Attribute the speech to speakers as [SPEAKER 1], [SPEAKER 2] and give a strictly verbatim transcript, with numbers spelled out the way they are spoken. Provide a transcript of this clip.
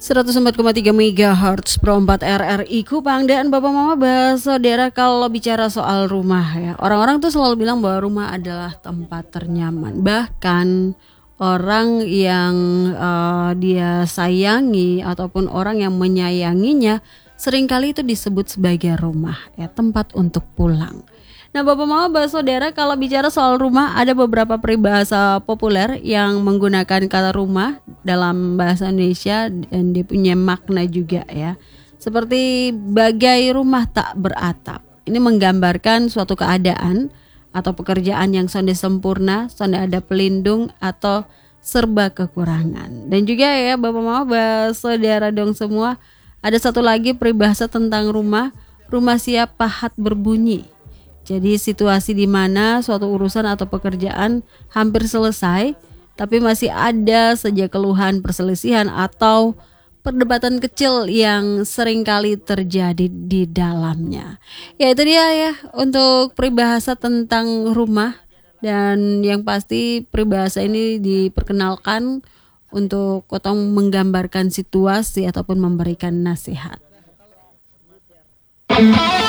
[SPEAKER 1] seratus empat koma tiga megahertz Pro empat R R I Kupang. Dan Bapak Mama Saudara, kalau bicara soal rumah ya, orang-orang tuh selalu bilang bahwa rumah adalah tempat ternyaman. Bahkan orang yang uh, dia sayangi ataupun orang yang menyayanginya seringkali itu disebut sebagai rumah ya, tempat untuk pulang. Nah, Bapak Mama Saudara, kalau bicara soal rumah, ada beberapa peribahasa populer yang menggunakan kata rumah dalam bahasa Indonesia dan dia punya makna juga ya. Seperti bagai rumah tak beratap. Ini menggambarkan suatu keadaan atau pekerjaan yang sonde sempurna, sonde ada pelindung atau serba kekurangan. Dan juga ya Bapak Mama Saudara dong semua, ada satu lagi peribahasa tentang rumah, rumah siap pahat berbunyi. Jadi situasi di mana suatu urusan atau pekerjaan hampir selesai, tapi masih ada saja keluhan, perselisihan atau perdebatan kecil yang seringkali terjadi di dalamnya. Ya itu dia ya untuk peribahasa tentang rumah. Dan yang pasti peribahasa ini diperkenalkan untuk kotong menggambarkan situasi ataupun memberikan nasihat.